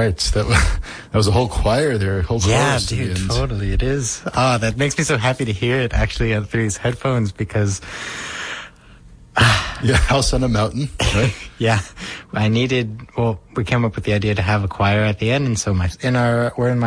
parts. That was a whole choir there, a whole chorus. Yeah, dude, totally, it is. Oh, that makes me so happy to hear it actually through these headphones because. Yeah, House on a Mountain, right? Yeah, we came up with the idea to have a choir at the end, and so we're in my